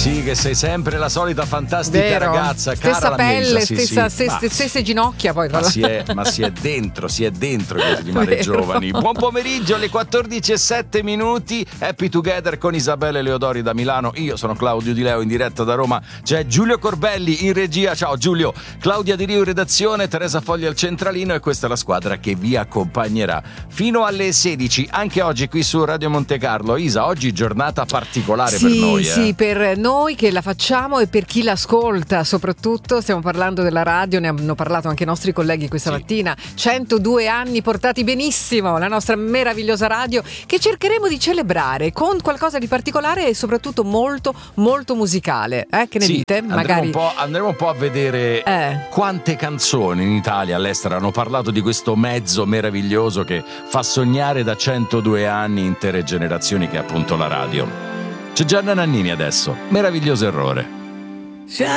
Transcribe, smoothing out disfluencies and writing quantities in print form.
sì, che sei sempre la solita fantastica Vero. ragazza, stessa cara pelle, Lamesa, stesse ginocchia poi. Ma si è dentro che rimane giovani. Buon pomeriggio, alle 14:07. Happy Together con Isabella Leodori da Milano. Io sono Claudio Di Leo in diretta da Roma. C'è Giulio Corbelli in regia. Ciao Giulio. Claudia Di Rio in redazione, Teresa Fogli al centralino, e questa è la squadra che vi accompagnerà fino alle 16 anche oggi qui su Radio Monte Carlo. Isa, oggi giornata particolare per noi. Sì, per noi che la facciamo e per chi l'ascolta, soprattutto stiamo parlando della radio, ne hanno parlato anche i nostri colleghi questa mattina. 102 anni portati benissimo, la nostra meravigliosa radio che cercheremo di celebrare con qualcosa di particolare e soprattutto molto molto musicale. Che ne dite? Magari andremo un po' a vedere quante canzoni in Italia, all'estero hanno parlato di questo mezzo meraviglioso che fa sognare da 102 anni intere generazioni, che è appunto la radio. C'è Gianna Nannini adesso, Meraviglioso errore.